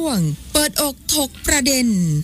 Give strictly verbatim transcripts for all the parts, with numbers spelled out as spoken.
วงเปิดอกถกประเด็น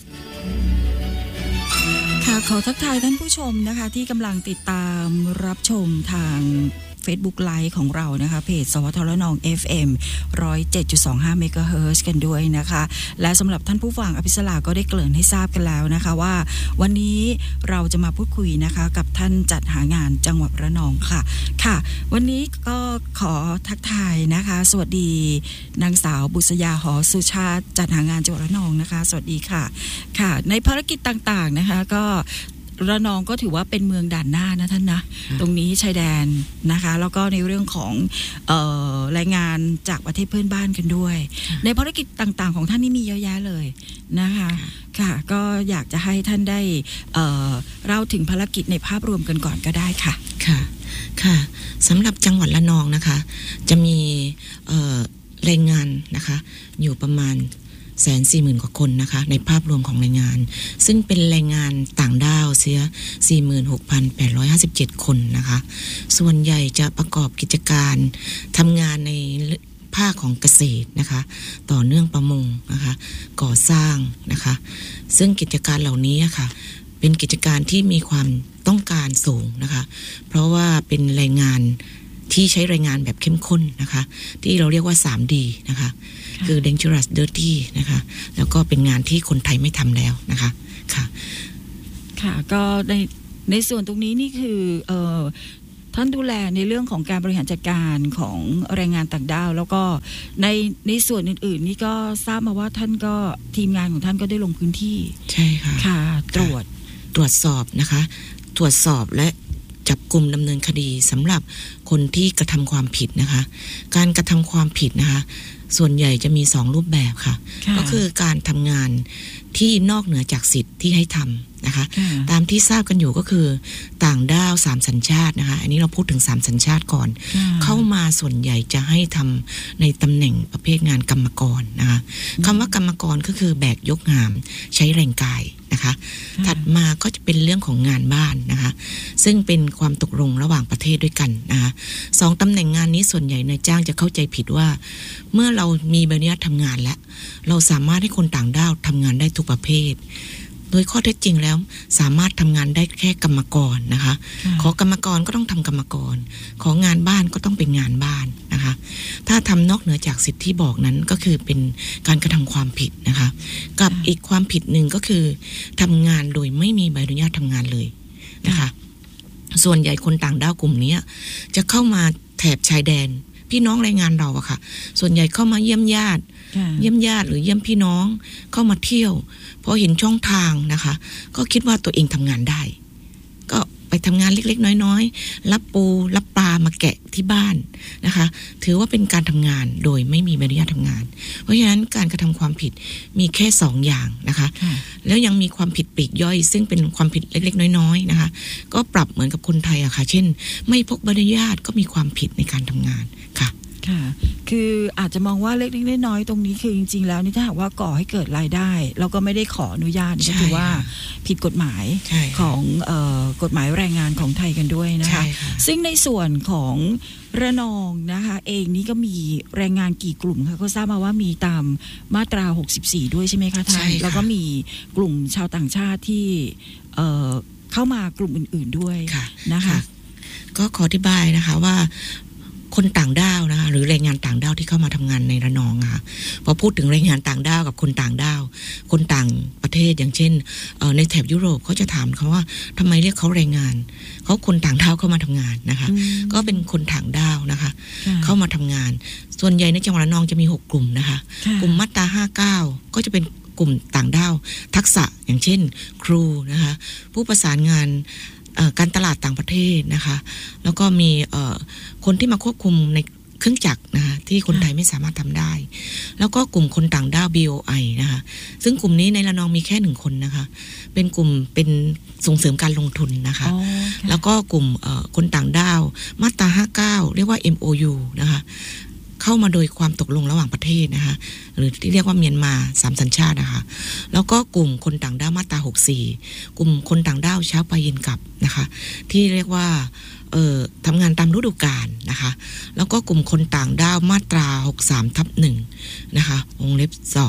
ค่ะขอทักทายท่านผู้ชมนะคะที่กำลังติดตามรับชมทาง Facebook Live ของเรานะคะเพจสวทรนอง เอฟ เอ็ม หนึ่งศูนย์เจ็ดจุดสองห้า เมกะเฮิรตซ์กันด้วยนะคะและสำหรับท่านผู้ฟังอภิสราก็ได้เกริ่นให้ทราบกันแล้วนะคะว่าวันนี้เราจะมาพูดคุยนะคะกับท่านจัดหางานจังหวัดระนองค่ะค่ะวันนี้ก็ขอทักทายนะคะสวัสดีนางสาวบุษยาหอสุชาติจัดหางานจังหวัดระนองนะคะสวัสดีค่ะค่ะในภารกิจต่างๆนะคะก็ระนองก็ถือว่าเป็นเมืองด่านหน้านะท่านนะตรงนี้ชายแดนนะคะแล้วก็ในเรื่องของเอ่อรายงานจากประเทศเพื่อนบ้านกันด้วยในภารกิจต่างๆของท่านนี่มีเยอะแยะเลยนะคะค่ะก็อยากจะให้ท่านได้เอ่อเล่าถึงภารกิจในภาพรวมกันก่อนก็ได้ค่ะค่ะค่ะสำหรับจังหวัดระนองนะคะจะมีเอ่อแรงงานนะคะอยู่ประมาณแสนสี่หมื่นกว่าคนนะคะในภาพรวมของแรงงานซึ่งเป็นแรงงานต่างด้าวเสีย สี่หมื่นหกพันแปดร้อยห้าสิบเจ็ด คนนะคะส่วนใหญ่จะประกอบกิจการทำงานในภาคของเกษตรนะคะต่อเนื่องประมงนะคะก่อสร้างนะคะซึ่งกิจการเหล่านี้ค่ะเป็นกิจการที่มีความต้องการสูงนะคะเพราะว่าเป็นแรงงานที่ใช้แรงงานแบบเข้มข้นนะคะที่เราเรียกว่า ทรี ดี นะคะคือ dangerous dirty นะคะแล้วก็เป็นงานที่คนไทยไม่ทำแล้วนะคะค่ะค่ะก็ในในส่วนตรงนี้นี่คือเอ่อท่านดูแลในเรื่องของการบริหารจัดการของแรงงานต่างด้าวแล้วก็ในในส่วนอื่นๆนี่ก็ทราบมาว่าท่านก็ทีมงานของท่านก็ได้ลงพื้นที่ใช่ค่ะค่ะตรวจตรวจสอบนะคะตรวจสอบและจับกุมดำเนินคดีสำหรับคนที่กระทำความผิดนะคะการกระทำความผิดนะคะส่วนใหญ่จะมีสองรูปแบบค่ะก็คือการทำงานที่นอกเหนือจากสิทธิ์ที่ให้ทำนะคะตามที่ทราบกันอยู่ก็คือต่างด้าวสามสัญชาตินะคะอันนี้เราพูดถึงสามสัญชาติก่อนเข้ามาส่วนใหญ่จะให้ทำในตำแหน่งประเภทงานกรรมกรนะคะคำว่ากรรมกรก็คือแบกยกหามใช้แรงกายนะคะถัดมาก็จะเป็นเรื่องของงานบ้านนะคะซึ่งเป็นความตกลงระหว่างประเทศด้วยกันนะคะสองตำแหน่งงานนี้ส่วนใหญ่นายจ้างจะเข้าใจผิดว่าเมื่อเรามีใบอนุญาตทำงานแล้วเราสามารถให้คนต่างด้าวทำงานได้ทุกประเภทโดยข้อเท็จจริงแล้วสามารถทำงานได้แค่กรรมกรนะคะขอกรรมกรก็ต้องทำกรรมกรของานบ้านก็ต้องเป็นงานบ้านนะคะถ้าทำนอกเหนือจากสิทธิที่บอกนั้นก็คือเป็นการกระทำความผิดนะคะกับอีกความผิดหนึ่งก็คือทำงานโดยไม่มีใบอนุญาตทำงานเลยนะคะส่วนใหญ่คนต่างด้าวกลุ่มนี้จะเข้ามาแถบชายแดนพี่น้องแรงงานเราอะค่ะส่วนใหญ่เข้ามาเยี่ยมญาติเยี่ยมญาติหรือเยี่ยมพี่น้องเข้ามาเที่ยวพอเห็นช่องทางนะคะก็คิดว่าตัวเองทำงานได้ก็ไปทำงานเล็กๆน้อยๆรับปูรับปลามาแกะที่บ้านนะคะถือว่าเป็นการทำงานโดยไม่มีใบอนุญาตทำงานเพราะฉะนั้นการกระทำความผิดมีแค่สองอย่างนะคะแล้วยังมีความผิดปลีกย่อยซึ่งเป็นความผิดเล็กๆน้อยๆนะคะก็ปรับเหมือนกับคนไทยอะค่ะเช่นไม่พกใบอนุญาตก็มีความผิดในการทำงานค่ะค่ะคืออาจจะมองว่าเล็กๆน้อยๆตรงนี้คือจริงๆแล้วนี่ถ้าหากว่าก่อให้เกิดรายได้เราก็ไม่ได้ขออนุญาตก็ถือว่าผิดกฎหมายของเอ่อกฎหมายแรงงานของไทยกันด้วยนะคะซึ่งในส่วนของระนองนะคะเองนี่ก็มีแรงงานกี่กลุ่มคะก็ทราบมาว่ามีตามมาตราหกสิบสี่ด้วยใช่ไหมคะท่านแล้วก็มีกลุ่มชาวต่างชาติที่เอ่อเข้ามากลุ่มอื่นๆด้วยนะคะก็ขออธิบายนะคะว่าคนต่างด้าวนะคะหรือแรงงานต่างด้าวที่เข้ามาทำงานในระนองค่ะพอพูดถึงแรงงานต่างด้าวกับคนต่างด้าวคนต่างประเทศอย่างเช่นในแถบยุโรปเขาจะถามเขาว่าทำไมเรียกเขาแรงงานเขาคนต่างด้าวเข้ามาทำงานนะคะก็เป็นคนต่างด้าวนะคะเข้ามาทำงานส่วนใหญ่ในจังหวัดระนองจะมีหกกลุ่มนะคะกลุ่มมาตราห้าสิบเก้าก็จะเป็นกลุ่มต่างด้าวทักษะอย่างเช่นครูนะคะผู้ประสานงานการตลาดต่างประเทศนะคะแล้วก็มีคนที่มาควบคุมในเครื่องจักรนะคะที่คนไทยไม่สามารถทำได้แล้วก็กลุ่มคนต่างด้าว บี โอ ไอ นะคะซึ่งกลุ่มนี้ในระนองมีแค่หนึ่งคนนะคะเป็นกลุ่มเป็นส่งเสริมการลงทุนนะคะแล้วก็กลุ่มคนต่างด้าวมาตราห้าสิบเก้าเรียกว่า เอ็ม โอ ยู นะคะเข้ามาโดยความตกลงระหว่างประเทศนะคะหรือที่เรียกว่าเมียนมาสามสัญชาตินะคะแล้วก็กลุ่มคนต่างด้าวมาตราหกสิบสี่กลุ่มคนต่างด้าวเช้าไปเย็นกลับนะคะที่เรียกว่าเอ่อทำงานตามฤดูกาลนะคะแล้วก็กลุ่มคนต่างด้าวมาตราหกสิบสามทับหนึ่งนะคะวงเล็บสอง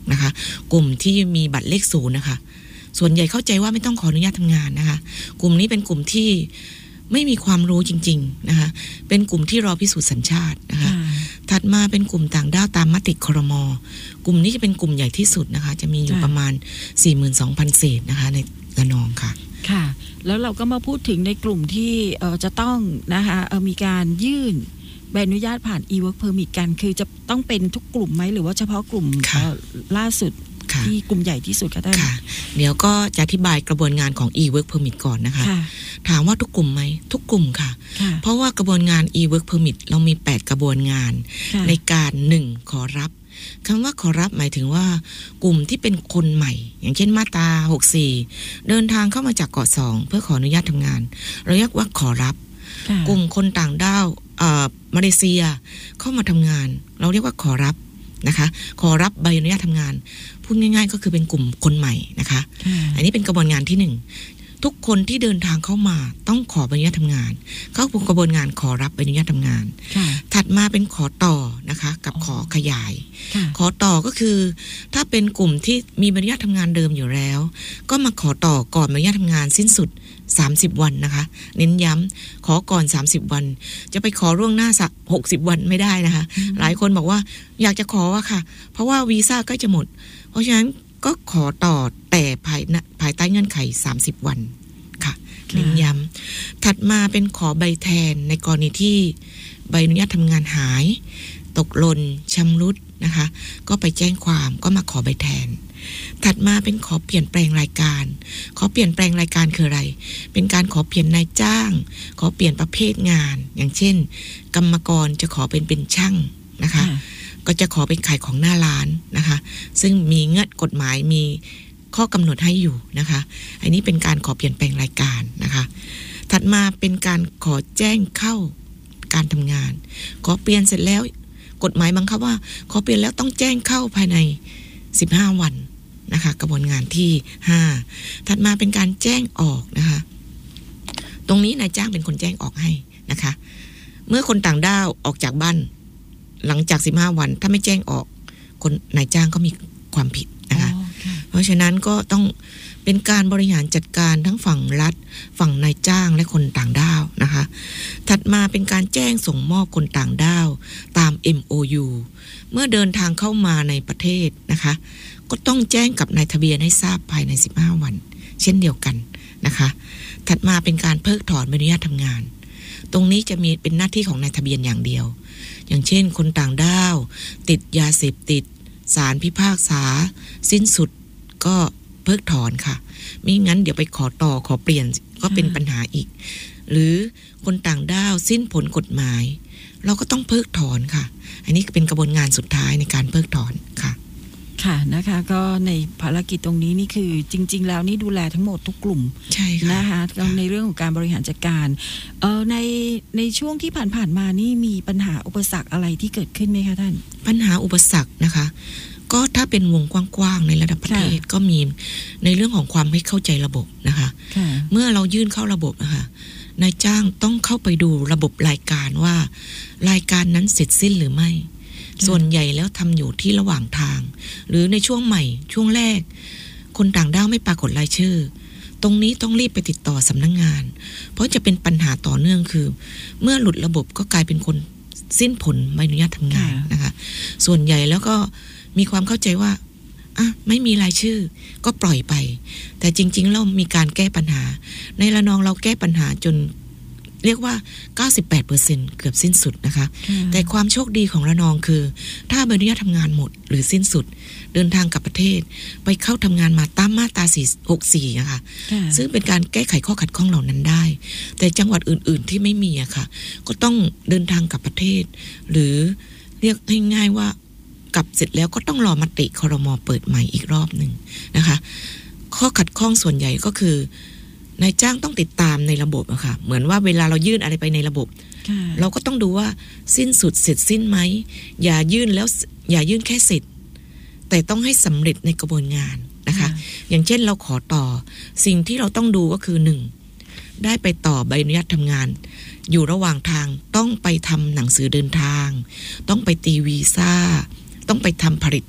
นะคะกลุ่มที่มีบัตรเลขศูนย์นะคะส่วนใหญ่เข้าใจว่าไม่ต้องขออนุญาตทำงานนะคะกลุ่มนี้เป็นกลุ่มที่ไม่มีความรู้จริงๆนะคะเป็นกลุ่มที่รอพิสูจน์สัญชาตินะคะถัดมาเป็นกลุ่มต่างด้าวตามมติครม.กลุ่มนี้จะเป็นกลุ่มใหญ่ที่สุดนะคะจะมีอยู่ประมาณ สี่หมื่นสองพัน เศษนะคะในระนองค่ะค่ะแล้วเราก็มาพูดถึงในกลุ่มที่เอ่อจะต้องนะคะเอ่อมีการยื่นใบอนุญาตผ่าน e-work permit กันคือจะต้องเป็นทุกกลุ่มไหมหรือว่าเฉพาะกลุ่มล่าสุดที่กลุ่มใหญ่ที่สุดก็ได้ค่ะเดี๋ยวก็จะอธิบายกระบวนงานของ e-work permit ก่อนนะคะถามว่าทุกกลุ่มไหมทุกกลุ่มค่ะเพราะว่ากระบวนงาน e-work permit เรามีแปดกระบวนงานในการหนึ่งขอรับคำว่าขอรับหมายถึงว่ากลุ่มที่เป็นคนใหม่อย่างเช่นมาตราหกสิบสี่เดินทางเข้ามาจากเกาะสองเพื่อขออนุญาตทำงานเราเรียกว่าขอรับกลุ่มคนต่างด้าวมาเลเซียเข้ามาทำงานเราเรียกว่าขอรับนะคะขอรับใบอนุญาตทำงานพูดง่ายๆก็คือเป็นกลุ่มคนใหม่นะคะอันนี้เป็นกระบวนงานที่หนึ่งทุกคนที่เดินทางเข้ามาต้องขอใบอนุญาตทำงานเข้ากระบวนงานขอรับใบอนุญาตทำงานถัดมาเป็นขอต่อนะคะกับขอขยายขอต่อก็คือถ้าเป็นกลุ่มที่มีใบอนุญาตทำงานเดิมอยู่แล้วก็มาขอต่อก่อนใบอนุญาตทำงานสิ้นสุดสามสิบวันนะคะเน้นย้ำขอก่อนสามสิบวันจะไปขอล่วงหน้าสักหกสิบวันไม่ได้นะคะหลายคนบอกว่าอยากจะขอว่าค่ะเพราะว่าวีซ่าใกล้จะหมดเพราะฉะนั้นก็ขอต่อแต่ภายภายใต้เงื่อนไขสามสิบวันค่ะเน้นย้ำถัดมาเป็นขอใบแทนในกรณีที่ใบอนุญาตทำงานหายตกหล่นชำรุดนะคะก็ไปแจ้งความก็มาขอใบแทนถัดมาเป็นขอเปลี่ยนแปลงรายการขอเปลี่ยนแปลงรายการคืออะไรเป็นการขอเปลี่ยนนายจ้างขอเปลี่ยนประเภทงานอย่างเช่นกรรมกรจะขอเป็นเป็นช่างนะคะก็จะขอเป็นขายของหน้าร้านนะคะซึ่งมีเงื่อนกฎหมายมีข้อกำหนดให้อยู่นะคะอันนี้เป็นการขอเปลี่ยนแปลงรายการนะคะถัดมาเป็นการขอแจ้งเข้าการทำงานขอเปลี่ยนเสร็จแล้วกฎหมายบังคับว่าขอเปลี่ยนแล้วต้องแจ้งเข้าภายในสิบห้าวันนะคะกระบวนงานที่ห้าถัดมาเป็นการแจ้งออกนะคะตรงนี้นายจ้างเป็นคนแจ้งออกให้นะคะเมื่อคนต่างด้าวออกจากบ้านหลังจากสิบห้าวันถ้าไม่แจ้งออกคนนายจ้างก็มีความผิดนะคะ okay. เพราะฉะนั้นก็ต้องเป็นการบริหารจัดการทั้งฝั่งรัฐฝั่งนายจ้างและคนต่างด้าวนะคะถัดมาเป็นการแจ้งส่งมอบคนต่างด้าวตาม เอ็ม โอ ยู เมื่อเดินทางเข้ามาในประเทศนะคะก็ต้องแจ้งกับนายทะเบียนให้ทราบภายในสิบห้าวันเช่นเดียวกันนะคะถัดมาเป็นการเพิกถอนใบอนุญาตทำงานตรงนี้จะมีเป็นหน้าที่ของนายทะเบียนอย่างเดียวอย่างเช่นคนต่างด้าวติดยาเสพติดศาลพิพากษาสิ้นสุดก็เพิกถอนค่ะมิงั้นเดี๋ยวไปขอต่อขอเปลี่ยนก็เป็นปัญหาอีกหรือคนต่างด้าวสิ้นผลกฎหมายเราก็ต้องเพิกถอนค่ะอันนี้เป็นกระบวนการสุดท้ายในการเพิกถอนค่ะค่ะนะคะก็ในภารกิจตรงนี้นี่คือจริงๆแล้วนี่ดูแลทั้งหมดทุกกลุ่มใช่ค่ะนะคะในเรื่องของการบริหารจัดการเอ่อในในช่วงที่ผ่านๆมานี่มีปัญหาอุปสรรคอะไรที่เกิดขึ้นไหมคะท่านปัญหาอุปสรรคนะคะก็ถ้าเป็นวงกว้างๆในระดับประเทศก็มีในเรื่องของความไม่เข้าใจระบบนะคะเมื่อเรายื่นเข้าระบบนะคะนายจ้างต้องเข้าไปดูระบบรายการว่ารายการนั้นเสร็จสิ้นหรือไม่ส่วนใหญ่แล้วทำอยู่ที่ระหว่างทางหรือในช่วงใหม่ช่วงแรกคนต่างด้าวไม่ปรากฏรายชื่อตรงนี้ต้องรีบไปติดต่อสำนักงานเพราะจะเป็นปัญหาต่อเนื่องคือเมื่อหลุดระบบก็กลายเป็นคนสิ้นผลใบอนุญาตทำงานนะคะส่วนใหญ่แล้วก็มีความเข้าใจว่าอ่ะไม่มีรายชื่อก็ปล่อยไปแต่จริงๆเรามีการแก้ปัญหาในระนองเราแก้ปัญหาจนเรียกว่า เก้าสิบแปดเปอร์เซ็นต์ เกือบสิ้นสุดนะคะแต่ความโชคดีของระนองคือถ้าใบอนุญาตทำงานหมดหรือสิ้นสุดเดินทางกลับประเทศไปเข้าทำงานมาตามมาตราสี่หกสี่นะคะซึ่งเป็นการแก้ไขข้อขัดข้องเหล่านั้นได้แต่จังหวัดอื่นๆที่ไม่มีอะค่ะก็ต้องเดินทางกลับประเทศหรือเรียกง่ายๆว่ากลับเสร็จแล้วก็ต้องรอมติครม.เปิดใหม่อีกรอบหนึ่งนะคะข้อขัดข้องส่วนใหญ่ก็คือนายจ้างต้องติดตามในระบบอะค่ะเหมือนว่าเวลาเรายื่นอะไรไปในระบบเราก็ต้องดูว่าสิ้นสุดเสร็จสิ้นไหมอย่ายื่นแล้วอย่ายื่นแค่เสร็จแต่ต้องให้สำเร็จในกระบวนงานนะคะอย่างเช่นเราขอต่อสิ่งที่เราต้องดูก็คือหนึ่งได้ไปต่อใบอนุญาตทำงานอยู่ระหว่างทางต้องไปทำหนังสือเดินทางต้องไปตีวีซ่าต้องไปทำผลิตบัตร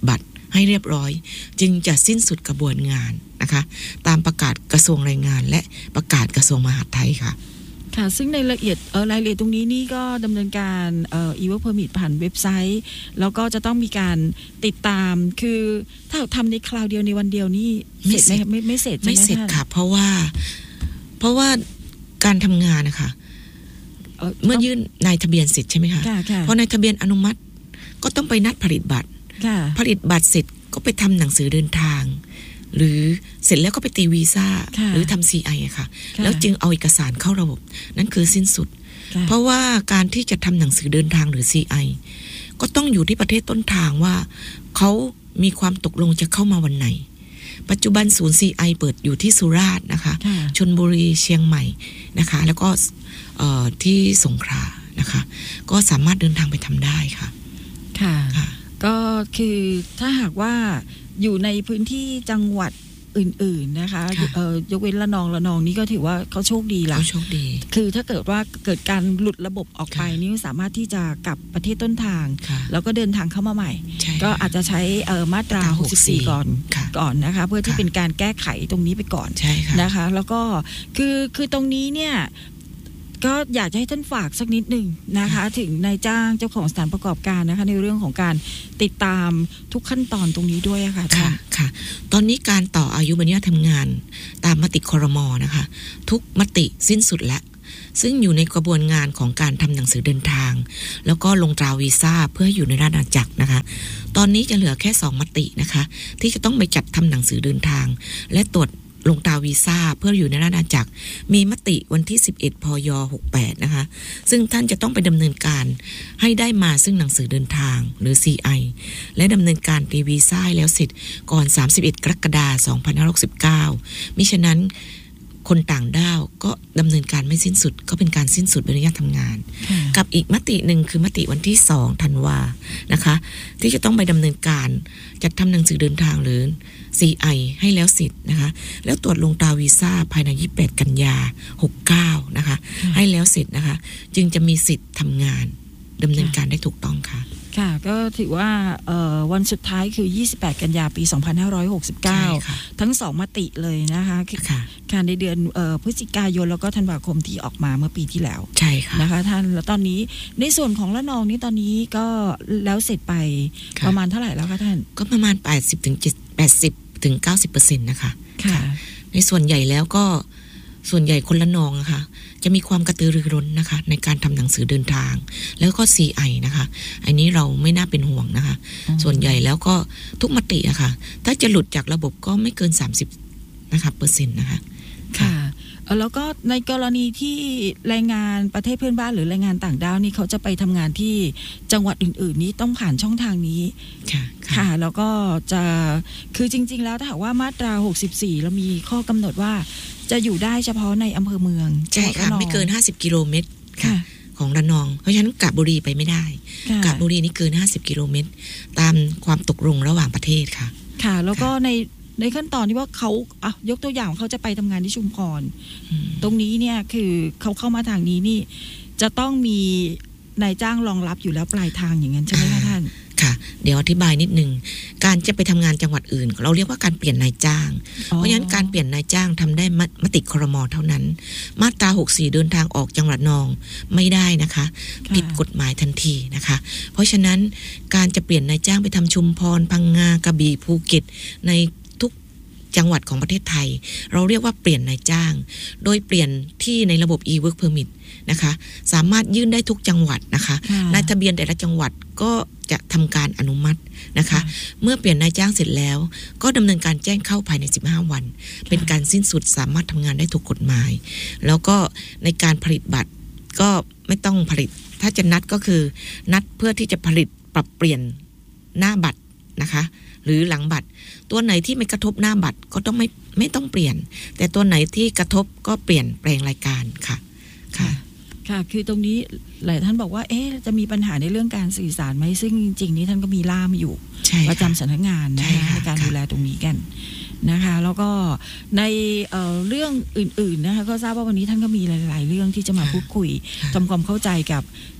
ให้เรียบร้อยจึงจะสิ้นสุดกระบวนงานนะคะตามประกาศกระทรวงแรงงานและประกาศกระทรวงมหาดไทยค่ะค่ะซึ่งในรายละเอียดเออรายละเอียดตรงนี้นี่ก็ดำเนินการเอ่อ e-work permit ผ่านเว็บไซต์แล้วก็จะต้องมีการติดตามคือถ้าทำในคราวเดียวในวันเดียวนี่เสร็จไหมไม่ไม่เสร็จใช่ไหมไม่เสร็จค่ะเพราะว่าเพราะว่าการทำงานนะคะเ, เมื่อยื่นนายทะเบียนเสร็จใช่ไหมคะพอนายทะเบียนอนุมัติก็ต้องไปนัดผลิตบัตรผลิตบัตรเสร็จก็ไปทำหนังสือเดินทางหรือเสร็จแล้วก็ไปตีวีซ่าหรือทำ ซี ไอ อะค่ะแล้วจึงเอาเอกสารเข้าระบบนั่นคือสิ้นสุดเพราะว่าการที่จะทำหนังสือเดินทางหรือ ซี ไอ ก็ต้องอยู่ที่ประเทศต้นทางว่าเขามีความตกลงจะเข้ามาวันไหนปัจจุบันศูนย์ ซี ไอ เปิดอยู่ที่สุราษฎร์นะคะชลบุรีเชียงใหม่นะคะแล้วก็ที่สงขลานะคะก็สามารถเดินทางไปทำได้ค่ะค่ะก็คือถ้าหากว่าอยู่ในพื้นที่จังหวัดอื่นๆนะคะยกเว้นละนองละนองนี่ก็ถือว่าเขาโชคดีละเขาโชคดีคือถ้าเกิดว่าเกิดการหลุดระบบออกไปนี่สามารถที่จะกลับประเทศต้นทางแล้วก็เดินทางเข้ามาใหม่ก็อาจจะใช้มาตราหกสิบสี่ก่อนก่อนนะคะเพื่อที่เป็นการแก้ไขตรงนี้ไปก่อนนะคะแล้วก็คือคือตรงนี้เนี่ยก็อยากจะให้ท่านฝากสักนิดหนึ่งนะคะถึงนายจ้างเจ้าของสถานประกอบการนะคะในเรื่องของการติดตามทุกขั้นตอนตรงนี้ด้วยค่ะค่ะค่ะตอนนี้การต่ออายุบัญญัติทำงานตามมติครม.นะคะทุกมติสิ้นสุดแล้วซึ่งอยู่ในกระบวนงานของการทำหนังสือเดินทางแล้วก็ลงตราวีซ่าเพื่ออยู่ในราชอาณาจักรนะคะตอนนี้จะเหลือแค่สองมตินะคะที่จะต้องไปจัดทำหนังสือเดินทางและตรวจลงตราวีซ่าเพื่ออยู่ในราชอาณาจักรมีมติวันที่สิบเอ็ดพยหกสิบแปดนะคะซึ่งท่านจะต้องไปดำเนินการให้ได้มาซึ่งหนังสือเดินทางหรือ ซี ไอ และดำเนินการตีวีซ่าแล้วเสร็จก่อนสามสิบเอ็ดกรกฎาคมสองพันห้าร้อยหกสิบเก้ามิฉะนั้นคนต่างด้าวก็ดำเนินการไม่สิ้นสุดก็เป็นการสิ้นสุดใบอนุญาตทำงานกับอีกมติหนึ่งคือมติวันที่สองธันวานะคะที่จะต้องไปดำเนินการจัดทำหนังสือเดินทางหรือ ซี ไอ ให้แล้วเสร็จนะคะแล้วตรวจลงตราวีซ่าภายในยี่สิบแปดกันยาหกสิบเก้านะคะให้แล้วเสร็จนะคะจึงจะมีสิทธิ์ทำงานดำเนินการได้ถูกต้องค่ะค่ะก็ถือว่าวันสุดท้ายคือยี่สิบแปดกันยาปีสองพันห้าร้อยหกสิบเก้าทั้งสองมติเลยนะคะค่ะในเดือนพฤศจิกายนแล้วก็ธันวาคมที่ออกมาเมื่อปีที่แล้วใช่ค่ะนะคะท่านแล้วตอนนี้ในส่วนของละนองนี้ตอนนี้ก็แล้วเสร็จไปประมาณเท่าไหร่แล้วคะท่านก็ประมาณแปดสิบถึงแปดสิบถึงเก้าสิบเปอร์เซ็นต์นะคะค่ะในส่วนใหญ่แล้วก็ส่วนใหญ่คนละนองนะคะจะมีความกระตือรือร้นนะคะในการทำหนังสือเดินทางแล้วก็ ซี ไอ นะคะอันนี้เราไม่น่าเป็นห่วงนะคะส่วนใหญ่แล้วก็ทุกมติอะค่ะถ้าจะหลุดจากระบบก็ไม่เกินสามสิบนะคะเปอร์เซ็นต์นะคะค่ะแล้วก็ในกรณีที่แรงงานประเทศเพื่อนบ้านหรือแรงงานต่างด้าวนี่เขาจะไปทำงานที่จังหวัดอื่นๆนี้ต้องผ่านช่องทางนี้ค่ะค่ะแล้วก็จะคือจริงๆแล้วถ้าหากว่ามาตราหกสิบสี่เรามีข้อกำหนดว่าจะอยู่ได้เฉพาะในอำเภอเมืองใช่ค่ะไม่เกินห้าสิบกิโลเมตรค่ะของระนองเพราะฉะนั้นกาญจนบุรีไปไม่ได้กาญจนบุรีนี่เกินห้าสิบกิโลเมตรตามความตกลงระหว่างประเทศค่ะค่ะแล้วก็ในในขั้นตอนที่ว่าเขาอ่ะยกตัวอย่างเขาจะไปทำงานที่ชุมพรตรงนี้เนี่ยคือเขาเข้ามาทางนี้นี่จะต้องมีนายจ้างรองรับอยู่แล้วปลายทางอย่างนั้นใช่ไหมคะท่านค่ะเดี๋ยวอธิบายนิดนึงการจะไปทำงานจังหวัดอื่นเราเรียกว่าการเปลี่ยนนายจ้างเพราะฉะนั้นการเปลี่ยนนายจ้างทำได้มติครม.เท่านั้นมาตราหกสิบสี่เดินทางออกจังหวัดนองไม่ได้นะคะผิดกฎหมายทันทีนะคะเพราะฉะนั้นการจะเปลี่ยนนายจ้างไปทำชุมพรพังงากระบี่ภูเก็ตในจังหวัดของประเทศไทยเราเรียกว่าเปลี่ยนนายจ้างโดยเปลี่ยนที่ในระบบ e-work permit นะคะสามารถยื่นได้ทุกจังหวัดนะคะนายทะเบียนแต่ละจังหวัดก็จะทำการอนุมัตินะคะเมื่อเปลี่ยนนายจ้างเสร็จแล้วก็ดำเนินการแจ้งเข้าภายในสิบห้าวันเป็นการสิ้นสุดสามารถทำงานได้ถูกกฎหมายแล้วก็ในการผลิตบัตรก็ไม่ต้องผลิตถ้าจะนัดก็คือนัดเพื่อที่จะผลิตปรับเปลี่ยนหน้าบัตรนะคะหรือหลังบัตรตัวไหนที่ไม่กระทบหน้าบัตรก็ต้องไม่ไม่ต้องเปลี่ยนแต่ตัวไหนที่กระทบก็เปลี่ยนแปลงรายการค่ะค่ะค่ะคือตรงนี้หลายท่านบอกว่าเอ๊ะจะมีปัญหาในเรื่องการสื่อสารไหมซึ่งจริงๆนี้ท่านก็มีล่ามอยู่ประจำสำนักงานนะคะในการดูแลตรงนี้กันนะคะแล้วก็ใน เอ่อ เรื่องอื่นๆนะคะก็ทราบว่าวันนี้ท่านก็มีหลายๆเรื่องที่จะมาพูดคุยทำความเข้าใจกับ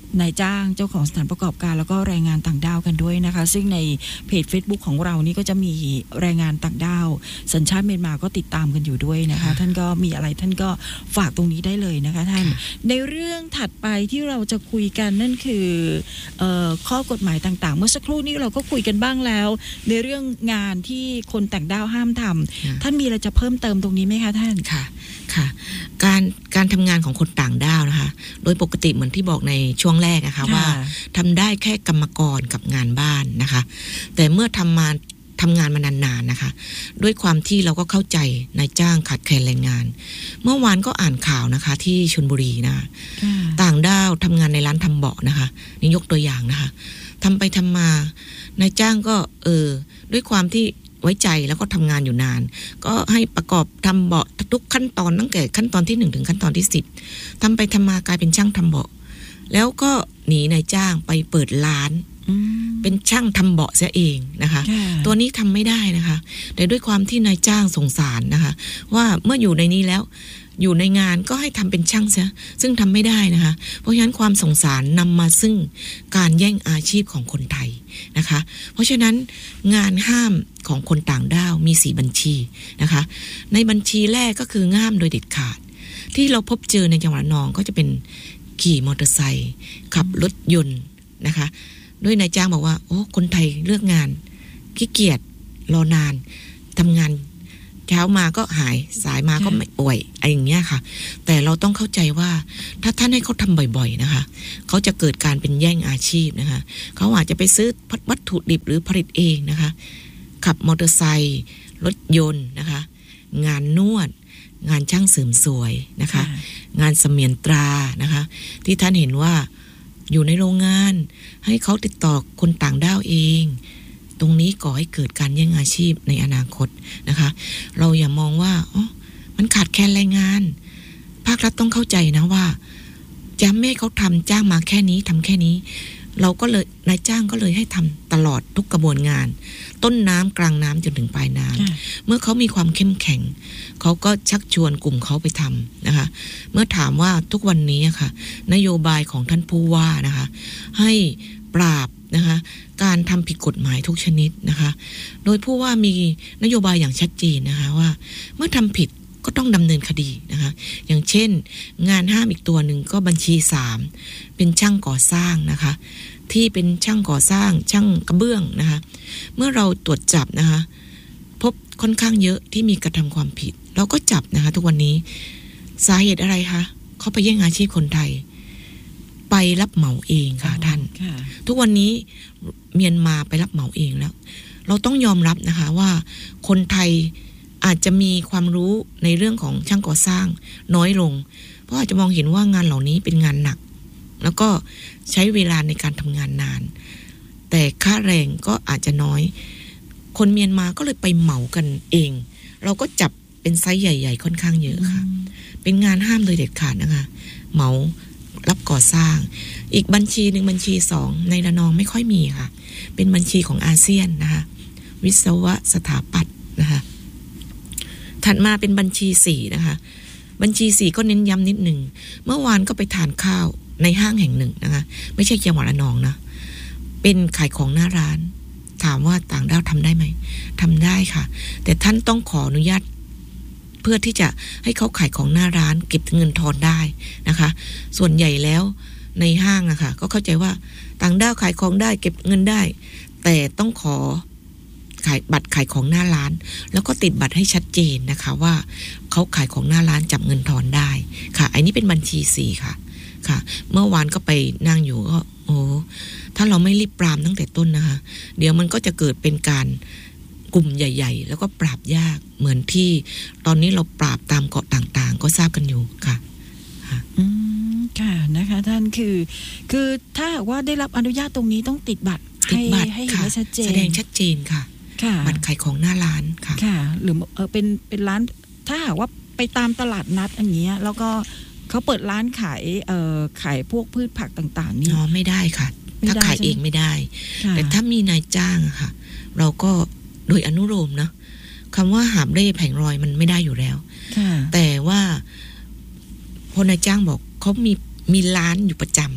นายจ้างเจ้าของสถานประกอบการแล้วก็แรงงานต่างด้าวกันด้วยนะคะซึ่งในเพจ Facebook ของเรานี่ก็จะมีแรงงานต่างด้าวสัญชาติเมียนมาก็ติดตามกันอยู่ด้วยนะคะท่านก็มีอะไรท่านก็ฝากตรงนี้ได้เลยนะคะท่านในเรื่องถัดไปที่เราจะคุยกันนั่นคือเอ่อข้อกฎหมายต่างๆเมื่อสักครู่นี้เราก็คุยกันบ้างแล้วในเรื่องงานที่คนต่างด้าวห้ามทำท่านมีอะไรจะเพิ่มเติมตรงนี้ไหมคะท่านค่ะค่ะการการทำงานของคนต่างด้าวนะคะโดยปกติเหมือนที่บอกในช่วงแรกนะคะว่าทำได้แค่กรรมกรกับงานบ้านนะคะแต่เมื่อทำมาทำงานมานานๆนะคะด้วยความที่เราก็เข้าใจนายจ้างขาดแคลนแรงงานเมื่อวานก็อ่านข่าวนะคะที่ชลบุรีนะคะต่างด้าวทำงานในร้านทำเบาะนะคะนี่ยกตัวอย่างนะคะทำไปทำมานายจ้างก็เออด้วยความที่ไว้ใจแล้วก็ทำงานอยู่นานก็ให้ประกอบทำเบาะทุกขั้นตอนตั้งแต่ขั้นตอนที่หนึ่งถึงขั้นตอนที่สิบทำไปทำมากลายเป็นช่างทำเบาะแล้วก็หนีนายจ้างไปเปิดร้านเป็นช่างทำเบาะเสียเองนะคะตัวนี้ทำไม่ได้นะคะแต่ด้วยความที่นายจ้างสงสารนะคะว่าเมื่ออยู่ในนี้แล้วอยู่ในงานก็ให้ทำเป็นช่างเสียซึ่งทำไม่ได้นะคะเพราะฉะนั้นความสงสารนำมาซึ่งการแย่งอาชีพของคนไทยนะคะเพราะฉะนั้นงานห้ามของคนต่างด้าวมีสี่บัญชีนะคะในบัญชีแรกก็คือห้ามโดยเด็ดขาดที่เราพบเจอในจังหวัดระนองก็จะเป็นขี่มอเตอร์ไซค์ขับรถยนต์นะคะด้วยนายจ้างบอกว่าโอ้คนไทยเลือกงานขี้เกียจรอนานทำงานเช้ามาก็หายสายมาก็ไม่ป่วยอะไรอย่างเงี้ยค่ะแต่เราต้องเข้าใจว่าถ้าท่านให้เขาทำบ่อยๆนะคะเขาจะเกิดการเป็นแย่งอาชีพนะคะเขาอาจจะไปซื้อวัตถุดิบหรือผลิตเองนะคะขับมอเตอร์ไซค์รถยนต์นะคะงานนวดงานช่างเสริมสวยนะคะงานเสมียนตรานะคะที่ท่านเห็นว่าอยู่ในโรงงานให้เขาติดต่อคนต่างด้าวเองตรงนี้ก่อให้เกิดการแย่งอาชีพในอนาคตนะคะเราอย่ามองว่าอ๋อมันขาดแคลนแรงงานภาครัฐต้องเข้าใจนะว่าจะไม่ให้เขาทำจ้างมาแค่นี้ทำแค่นี้เราก็เลยนายจ้างก็เลยให้ทำตลอดทุกกระบวนงานต้นน้ำกลางน้ำจนถึงปลายน้ำเมื่อเขามีความเข้มแข็งเขาก็ชักชวนกลุ่มเขาไปทำนะคะเมื่อถามว่าทุกวันนี้ค่ะนโยบายของท่านผู้ว่านะคะให้ปราบนะคะการทำผิดกฎหมายทุกชนิดนะคะโดยผู้ว่ามีนโยบายอย่างชัดเจนนะคะว่าเมื่อทำผิดก็ต้องดำเนินคดีนะคะอย่างเช่นงานห้ามอีกตัวหนึ่งก็บัญชีสามเป็นช่างก่อสร้างนะคะที่เป็นช่างก่อสร้างช่างกระเบื้องนะคะเมื่อเราตรวจจับนะคะพบค่อนข้างเยอะที่มีกระทำความผิดเราก็จับนะคะทุกวันนี้สาเหตุอะไรคะเขาไปแย่งอาชีพคนไทยไปรับเหมาเองค่ะท่านทุกวันนี้เมียนมาไปรับเหมาเองแล้วเราต้องยอมรับนะคะว่าคนไทยอาจจะมีความรู้ในเรื่องของช่างก่อสร้างน้อยลงเพราะอาจจะมองเห็นว่างานเหล่านี้เป็นงานหนักแล้วก็ใช้เวลาในการทำงานนานแต่ค่าแรงก็อาจจะน้อยคนเมียนมาก็เลยไปเหมากันเองเราก็จับเป็นไซส์ใหญ่ๆค่อนข้างเยอะค่ะเป็นงานห้ามโดยเด็ดขาดนะคะเหมารับก่อสร้างอีกบัญชีหนึ่งบัญชีสองในระนองไม่ค่อยมีค่ะเป็นบัญชีของอาเซียนนะคะวิศวะสถาปัตย์นะคะถัดมาเป็นบัญชีสี่นะคะบัญชีสี่ก็เน้นย้ำนิดหนึ่งเมื่อวานก็ไปทานข้าวในห้างแห่งหนึ่งนะคะไม่ใช่จังหวัดระนองนะเป็นขายของหน้าร้านถามว่าต่างด้าวทำได้ไหมทำได้ค่ะแต่ท่านต้องขออนุญาตเพื่อที่จะให้เขาขายของหน้าร้านเก็บเงินทอนได้นะคะส่วนใหญ่แล้วในห้างอะค่ะก็เข้าใจว่าต่างด้าวขายของได้เก็บเงินได้แต่ต้องขอขายบัตรขายของหน้าร้านแล้วก็ติดบัตรให้ชัดเจนนะคะว่าเขาขายของหน้าร้านจับเงินทอนได้ค่ะอันนี้เป็นบัญชีสี่ค่ะค่ะเมื่อวานก็ไปนั่งอยู่ก็โอ้ถ้าเราไม่รีบปรามตั้งแต่ต้นนะคะเดี๋ยวมันก็จะเกิดเป็นการกลุ่มใหญ่ๆแล้วก็ปราบยากเหมือนที่ตอนนี้เราปราบตามเกาะต่างๆก็ทราบกันอยู่ค่ะอืมค่ะนะคะท่านคือคือถ้าว่าได้รับอนุญาตตรงนี้ต้องติดบัตรให้ให้เห็นชัดเจนแสดงชัดเจนค่ะบัตรขายของหน้าร้านค่ะค่ะหรือเออเป็นเป็นร้านถ้าหากว่าไปตามตลาดนัดอย่างเงี้ยแล้วก็เขาเปิดร้านขายเอ่อขายพวกพืชผักต่างๆนี่อ๋อไม่ได้ค่ะถ้าขายเองไม่ได้แต่ถ้ามีนายจ้างอะค่ะเราก็โดยอนุโลมนะคำว่าหาบเร่แผงลอยมันไม่ได้อยู่แล้วแต่ว่าพอนายจ้างบอกเขามีมีร้านอยู่ประจ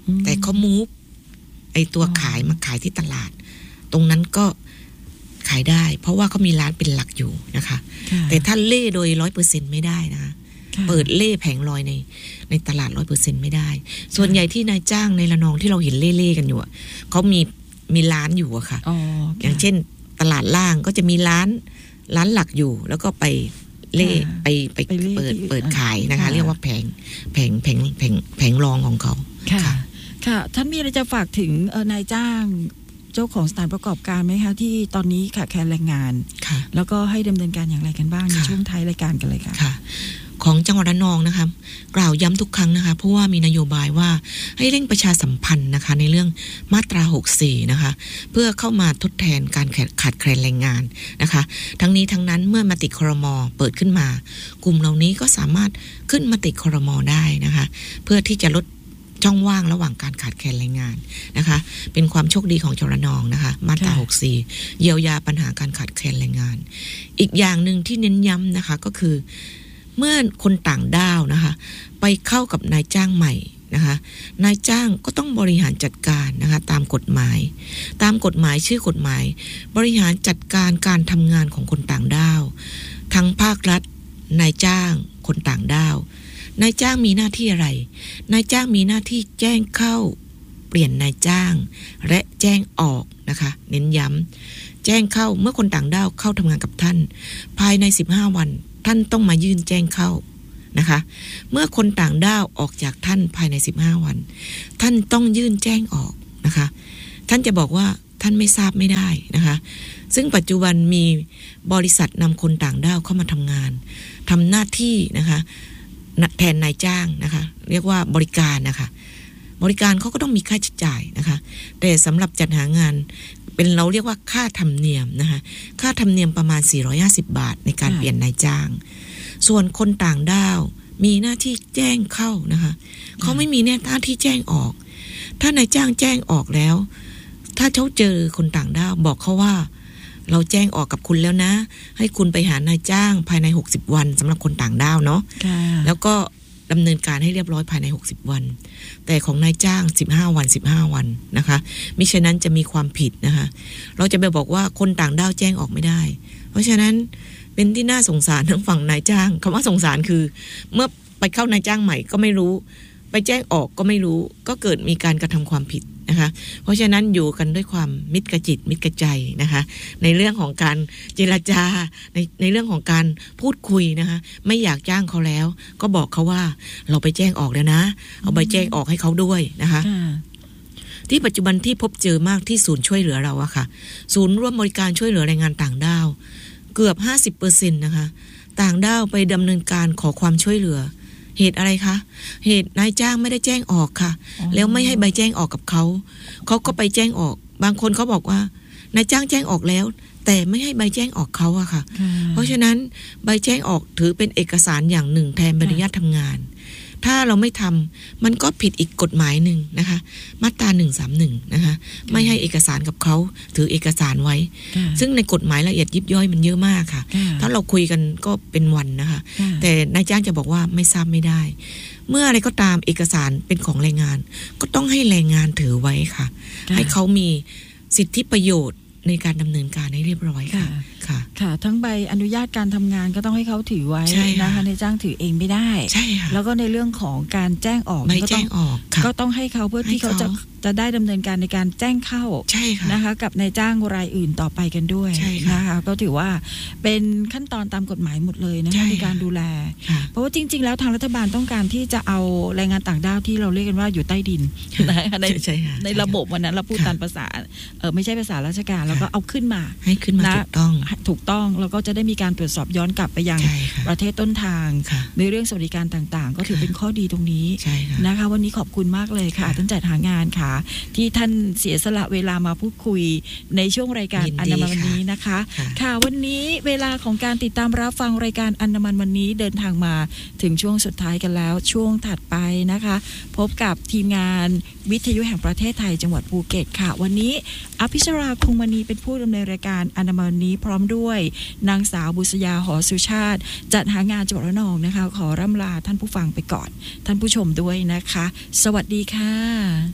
แต่เขามูฟไอตัวขายมาขายที่ตลาดตรงนั้นก็ขายได้เพราะว่าเขามีร้านเป็นหลักอยู่นะคะแต่ถ้าเล่โดยร้อยเปอร์เซ็นต์ไม่ได้นะคะเปิดเล่แผงลอยในในตลาดร้อยเปอร์เซ็นต์ไม่ได้ส่วนใหญ่ที่นายจ้างในระนองที่เราเห็นเล่เล่กันอยู่เขามีมีร้านอยู่อะค่ะอย่างเช่นตลาดล่างก็จะมีร้านร้านหลักอยู่แล้วก็ไปเล่ไปไปเปิดเปิดขายนะคะเรียกว่าแผงแผงแผงแผงแผงรองของเขาค่ะค่ะท่านมีอะไรจะฝากถึงนายจ้างเจ้าของสถานประกอบการไหมคะที่ตอนนี้ขาดแคลนแรงงานแล้วก็ให้ดำเนินการอย่างไรกันบ้างในช่วงท้ายรายการกันเลยค่ะค่ะของจังหวัดระนองนะคะกล่าวย้ำทุกครั้งนะคะเพราะว่ามีนโยบายว่าให้เร่งประชาสัมพันธ์นะคะในเรื่องมาตราหกสิบสี่นะคะเพื่อเข้ามาทดแทนการขาดแคลนแรงงานนะคะทั้งนี้ทั้งนั้นเมื่อมติครม.เปิดขึ้นมากลุ่มเหล่านี้ก็สามารถขึ้นมติครม.ได้นะคะเพื่อที่จะลดช่องว่างระหว่างการขาดแคลนแรงงานนะคะเป็นความโชคดีของจังหวัดระนองนะคะมาตราหกสิบสี่เยียวยาปัญหาการขาดแคลนแรงงานอีกอย่างหนึ่งที่เน้นย้ำนะคะก็คือเมื่อคนต่างด้าวนะคะไปเข้ากับนายจ้างใหม่นะคะนายจ้างก็ต้องบริหารจัดการนะคะตามกฎหมายตามกฎหมายชื่อกฎหมายบริหารจัดการการทำงานของคนต่างด้าวทั้งภาครัฐนายจ้างคนต่างด้าวนายจ้างมีหน้าที่อะไรนายจ้างมีหน้าที่แจ้งเข้าเปลี่ยนนายจ้างและแจ้งออกนะคะเน้นย้ำแจ้งเข้าเมื่อคนต่างด้าวเข้าทำงานกับท่านภายในสิบห้าวันท่านต้องมายื่นแจ้งเข้านะคะเมื่อคนต่างด้าวออกจากท่านภายในสิบห้าวันท่านต้องยื่นแจ้งออกนะคะท่านจะบอกว่าท่านไม่ทราบไม่ได้นะคะซึ่งปัจจุบันมีบริษัทนำคนต่างด้าวเข้ามาทำงานทำหน้าที่นะคะแทนนายจ้างนะคะเรียกว่าบริการนะคะบริการเขาก็ต้องมีค่าใช้จ่ายนะคะแต่สำหรับจัดหางานเป็นเราเรียกว่าค่าธรรมเนียมนะคะค่าธรรมเนียมประมาณสี่ร้อยห้าสิบบาทในการเปลี่ยนนายจ้างส่วนคนต่างด้าวมีหน้าที่แจ้งเข้านะคะเขาไม่มีหน้าที่แจ้งออกถ้านายจ้างแจ้งออกแล้วถ้าเขาเจอคนต่างด้าวบอกเขาว่าเราแจ้งออกกับคุณแล้วนะให้คุณไปหานายจ้างภายในหกสิบวันสำหรับคนต่างด้าวเนาะแล้วก็ดำเนินการให้เรียบร้อยภายในหกสิบวันแต่ของนายจ้างสิบห้าวันสิบห้าวันนะคะมิฉะนั้นจะมีความผิดนะคะเราจะไปบอกว่าคนต่างด้าวแจ้งออกไม่ได้เพราะฉะนั้นเป็นที่น่าสงสารทั้งฝั่งนายจ้างคำว่าสงสารคือเมื่อไปเข้านายจ้างใหม่ก็ไม่รู้ไปแจ้งออกก็ไม่รู้ก็เกิดมีการกระทำความผิดนะคะเพราะฉะนั้นอยู่กันด้วยความมิตรกระจิตมิตรกระใจนะคะในเรื่องของการเจรจาในในเรื่องของการพูดคุยนะคะไม่อยากจ้างเขาแล้วก็บอกเขาว่าเราไปแจ้งออกแล้วนะเอาใบแจ้งออกให้เขาด้วยนะคะที่ปัจจุบันที่พบเจอมากที่ศูนย์ช่วยเหลือเราอะค่ะศูนย์ร่วมบริการช่วยเหลือแรงงานต่างด้าวเกือบ ห้าสิบเปอร์เซ็นต์ นะคะต่างด้าวไปดำเนินการขอความช่วยเหลือเหตุอะไรคะเหตุนายจ้างไม่ได้แจ้งออกค่ะแล้วไม่ให้ใบแจ้งออกกับเขาเขาก็ไปแจ้งออกบางคนเขาบอกว่านายจ้างแจ้งออกแล้วแต่ไม่ให้ใบแจ้งออกเขาอะค่ะเพราะฉะนั้นใบแจ้งออกถือเป็นเอกสารอย่างหนึ่งแทนใบอนุญาตทำงานถ้าเราไม่ทำมันก็ผิดอีกกฎหมายหนึ่งนะคะมาตราหนึ่งสามหนึ่งนะคะไม่ให้เอกสารกับเขาถือเอกสารไว้ซึ่งในกฎหมายละเอียดยิบย่อยมันเยอะมากค่ะถ้าเราคุยกันก็เป็นวันนะคะแต่นายจ้างจะบอกว่าไม่ทราบไม่ได้เมื่ออะไรก็ตามเอกสารเป็นของแรงงานก็ต้องให้แรงงานถือไว้ค่ะให้เขามีสิทธิประโยชน์ในการดำเนินการให้เรียบร้อยค่ะค่ะค่ะทั้งใบอนุญาตการทำงานก็ต้องให้เขาถือไว้นะคะในจ้างถือเองไม่ได้ใช่ค่ะแล้วก็ในเรื่องของการแจ้งออกไม่แจ้งออกก็ต้องให้เขาเพื่อที่เขาจะจะได้ดำเนินการในการแจ้งเข้าใช่ค่ะนะคะกับนายจ้างรายอื่นต่อไปกันด้วยนะคะก็ถือว่าเป็นขั้นตอนตามกฎหมายหมดเลยนะคะในการดูแลเพราะว่าจริงๆแล้วทางรัฐบาลต้องการที่จะเอาแรงงานต่างด้าวที่เราเรียกกันว่าอยู่ใต้ดินนะคะในในระบบวันนั้นเราพูดตามภาษาเออไม่ใช่ภาษาราชการแล้วก็เอาขึ้นมาให้ขึ้นมาถูกต้องถูกต้องแล้วก็จะได้มีการตรวจสอบย้อนกลับไปยังประเทศต้นทางในเรื่องสวัสดิการต่างๆก็ถือเป็นข้อดีตรงนี้นะคะวันนี้ขอบคุณมากเลยค่ะท่านจัดหางานค่ะที่ท่านเสียสละเวลามาพูดคุยในช่วงรายการอันดามันวันนี้นะคะค่ะวันนี้เวลาของการติดตามรับฟังรายการอันดามันวันนี้เดินทางมาถึงช่วงสุดท้ายกันแล้วช่วงถัดไปนะคะพบกับทีมงานวิทยุแห่งประเทศไทยจังหวัดภูเก็ตค่ะวันนี้อภิชราคงมณีเป็นผู้ดำเนินรายการอันดามันวันนี้พร้อมด้วยนางสาวบุษยาหอสุชาติจัดหางานจังหวัดระนองนะคะขอร่ำลาท่านผู้ฟังไปก่อนท่านผู้ชมด้วยนะคะสวัสดีค่ะ